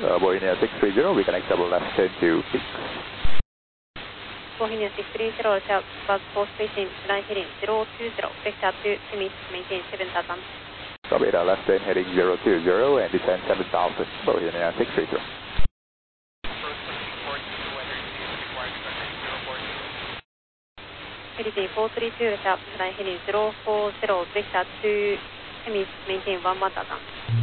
Bohemia 630, we connect double left 10 to 6. Bohemia 630, Roger, bus 4 station, line heading 020, vector to Timis, maintain 7000. Copy, left 10 heading 020 and descend 7000, Bohemia 630. Heliday 432, Roger, line heading 040, vector to Timis, maintain 1000.